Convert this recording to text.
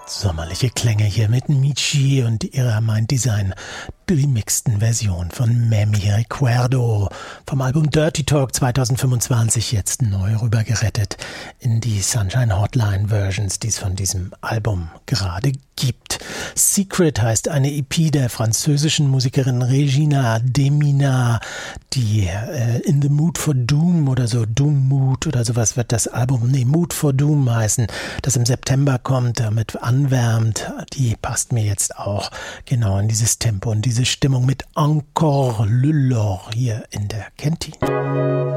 Sommerliche Klänge hier mit Michi und ihrer Mind Design remixten Version von Memi Recuerdo vom Album Dirty Talk 2025, jetzt neu rübergerettet in die Sunshine Hotline Versions, die es von diesem Album gerade gibt. Secret heißt eine EP der französischen Musikerin Regina Demina, die In the Mood for Doom oder so, Doom Mood oder sowas wird das Album, Mood for Doom heißen, das im September kommt, damit anwärmt. Die passt mir jetzt auch genau in dieses Tempo und diese Stimmung mit Encore Le Lore hier in der Kentine.